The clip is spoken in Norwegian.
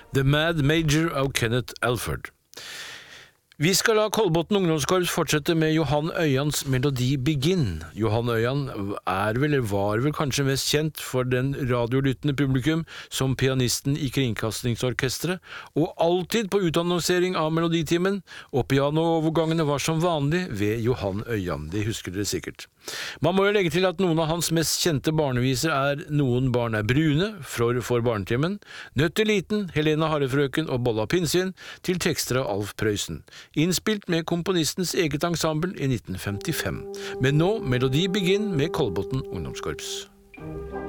The Mad Major av Kenneth Alford. Vi skal la Kolbotn ungdomskorps fortsette med Johan Øyans melodi Begin. Johan Øyan var vel kanskje mest kjent for den radiolyttende publikum som pianisten i Kringkastingsorkestret, og alltid på utannonsering av meloditimen, og pianoovergangene var som vanlig ved Johan Øyan, det husker dere sikkert. Man må jo legge til at noen av hans mest kjente barneviser Noen barn brune, for barnetimen, Nøtteliten, Helena Harrefrøken og Bolla Pinsvin, til tekster av Alf Prøysen, innspilt med komponistens eget ensemble i 1955. Men nå Melodi Begin med Kolbotn ungdomskorps.